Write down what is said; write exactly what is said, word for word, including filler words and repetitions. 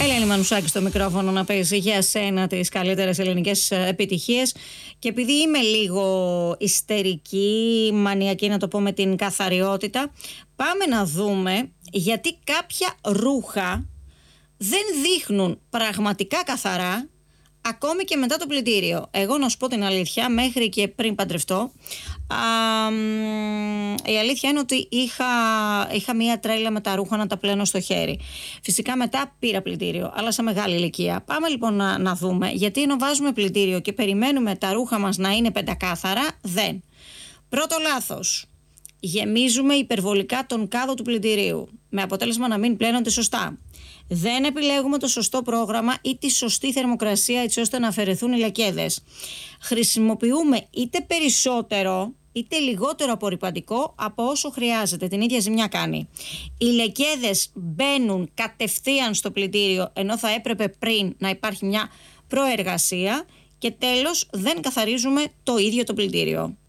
Ελένη Μανουσάκη στο μικρόφωνο να παίζει για σένα τις καλύτερες ελληνικές επιτυχίες. Και επειδή είμαι λίγο ιστερική, μανιακή να το πω, με την καθαριότητα, πάμε να δούμε γιατί κάποια ρούχα δεν δείχνουν πραγματικά καθαρά ακόμη και μετά το πλυντήριο. Εγώ να σου πω την αλήθεια, μέχρι και πριν παντρευτώ, α, η αλήθεια είναι ότι είχα, είχα μία τρέλα με τα ρούχα να τα πλένω στο χέρι. Φυσικά μετά πήρα πλυντήριο, αλλά σε μεγάλη ηλικία. Πάμε λοιπόν να, να δούμε, γιατί ενώ βάζουμε πλυντήριο και περιμένουμε τα ρούχα μας να είναι πεντακάθαρα, δεν. Πρώτο λάθος. Γεμίζουμε υπερβολικά τον κάδο του πλυντηρίου, με αποτέλεσμα να μην πλένονται σωστά. Δεν επιλέγουμε το σωστό πρόγραμμα ή τη σωστή θερμοκρασία έτσι ώστε να αφαιρεθούν οι λεκέδες. Χρησιμοποιούμε είτε περισσότερο είτε λιγότερο απορρυπαντικό από όσο χρειάζεται. Την ίδια ζημιά κάνει. Οι λεκέδες μπαίνουν κατευθείαν στο πλυντήριο, ενώ θα έπρεπε πριν να υπάρχει μια προεργασία. Και τέλος, δεν καθαρίζουμε το ίδιο το πλυντήριο.